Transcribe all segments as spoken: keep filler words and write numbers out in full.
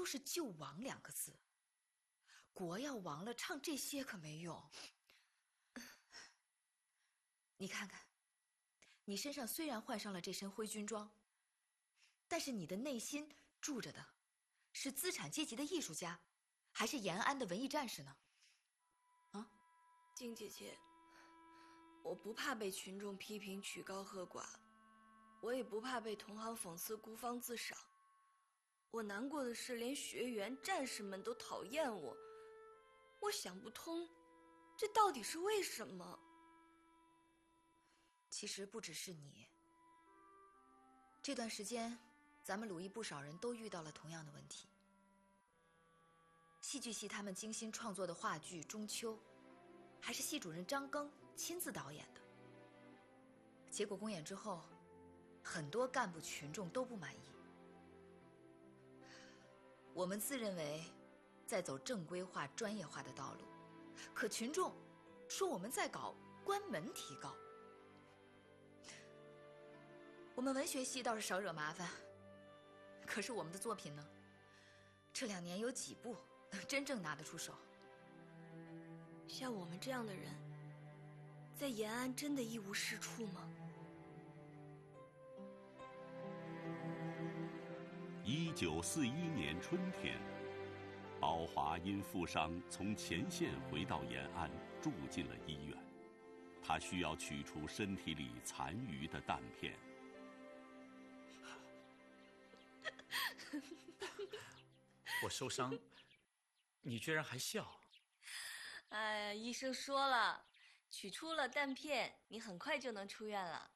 是救亡两个字。国要亡了，唱这些可没用。你看看，你身上虽然换上了这身灰军装，但是你的内心住着的是资产阶级的艺术家，还是延安的文艺战士呢？啊， 静姐姐，我不怕被群众批评曲高和寡，我也不怕被同行讽刺孤芳自赏。我难过的是，连学员、战士们都讨厌我。我想不通，这到底是为什么？ 其实不只是你，这段时间，咱们鲁艺不少人都遇到了同样的问题。戏剧系他们精心创作的话剧《中秋》，还是系主任张庚亲自导演的。结果公演之后，很多干部群众都不满意。我们自认为在走正规化、专业化的道路，可群众说我们在搞关门提高。我们文学系倒是少惹麻烦，可是我们的作品呢？这两年有几部能真正拿得出手？ 像我们这样的人，在延安真的一无是处吗？ 一九四一年春天，宝华因负伤从前线回到延安，住进了医院。他需要取出身体里残余的弹片。 我受伤，你居然还笑？ 哎呀，医生说了，取出了弹片，你很快就能出院了。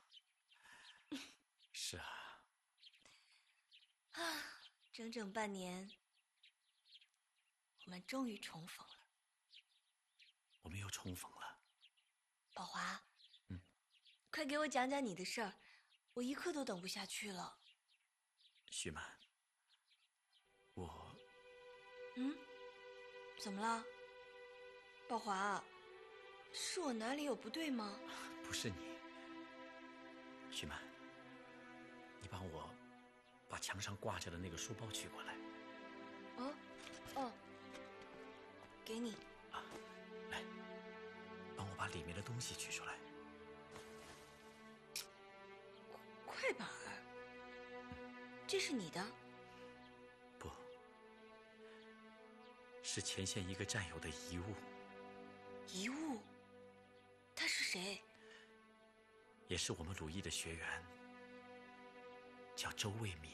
是啊。 啊，整整半年，我们终于重逢了。 我们又重逢了。 宝华， 嗯， 快给我讲讲你的事儿，我一刻都等不下去了。 徐曼，我…… 嗯，怎么了？宝华，是我哪里有不对吗？ 不是你，徐曼，你帮我把墙上挂着的那个书包取过来。 哦，哦，给你。 啊，来，帮我把里面的东西取出来。 快板儿，这是你的？ 不，是前线一个战友的遗物。 遗物？他是谁？ 也是我们鲁艺的学员，叫周卫民。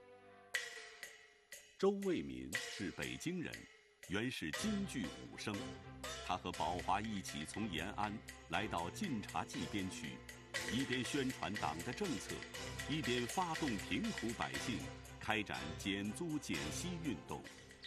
周卫民是北京人，原是京剧武生。他和宝华一起从延安来到晋察冀边区，一边宣传党的政策，一边发动贫苦百姓，开展减租减息运动。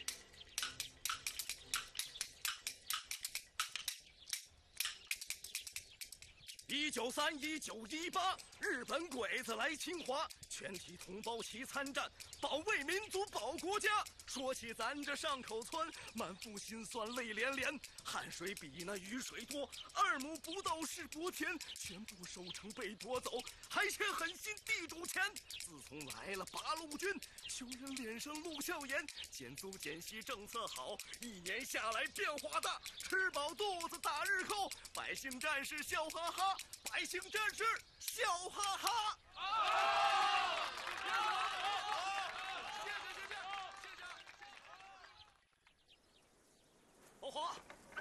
一九三一九一八，日本鬼子来侵华，全体同胞齐参战，保卫民族，保国家。说起咱这上口村，满腹心酸泪连连，汗水比那雨水多，二亩不到是薄田，全部收成被夺走，还欠狠心地主钱。自从来了八路军，穷人脸上露笑颜，减租减息政策好，一年下来变化大，吃饱肚子打日扣，百姓战士笑哈哈，百姓战士笑哈哈。啊！谢谢谢谢谢谢。宝华，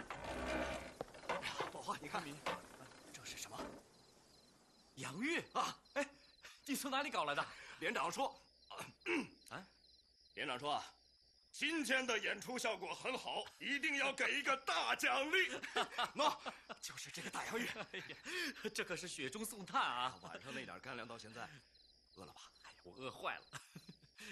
宝华，你看，这是什么？ 洋芋啊！ 哎，你从哪里搞来的？ 连长说， 啊， 连长说啊，今天的演出效果很好，一定要给一个大奖励。喏，就是这个大洋芋。 哎呀，这可是雪中送炭啊！ 晚上那点干粮到现在，饿了吧？ 哎呀，我饿坏了。